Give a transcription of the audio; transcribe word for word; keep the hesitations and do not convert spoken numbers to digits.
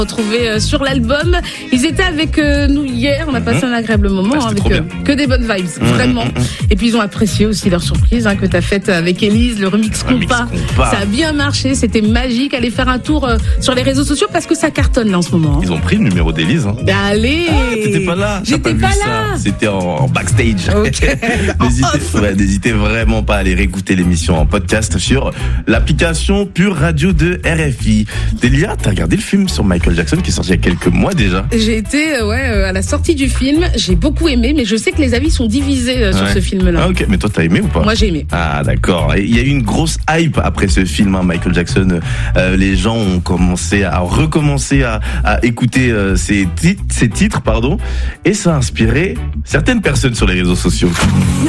Retrouvés sur l'album. Ils étaient avec euh, nous hier, on a passé mmh. un agréable moment ah, hein, avec euh, que des bonnes vibes, mmh, vraiment. Mmh, mmh. Et puis ils ont apprécié aussi leur surprise hein, que tu as faite avec Élise, le remix compas. Ça a bien marché, c'était magique. Allez faire un tour euh, sur les réseaux sociaux parce que ça cartonne là en ce moment. Hein. Ils ont pris le numéro d'Élise. Hein. Ben allez ah, t'étais pas là. J'étais pas, pas pas là. Ça. C'était en, en backstage. Okay. n'hésitez, ouais, n'hésitez vraiment pas à aller réécouter l'émission en podcast sur l'application Pure Radio de R F I. Delia, t'as regardé le film sur Michael Jackson qui est sorti il y a quelques mois déjà. J'ai été euh, ouais, euh, à la sortie du film, j'ai beaucoup aimé, mais je sais que les avis sont divisés euh, sur ouais. ce film-là. Ah ok, mais toi t'as aimé ou pas? Moi j'ai aimé. Ah d'accord. Il y a eu une grosse hype après ce film, hein, Michael Jackson. Euh, les gens ont commencé à recommencer à, à écouter euh, ses, tit- ses titres, pardon, et ça a inspiré certaines personnes sur les réseaux sociaux.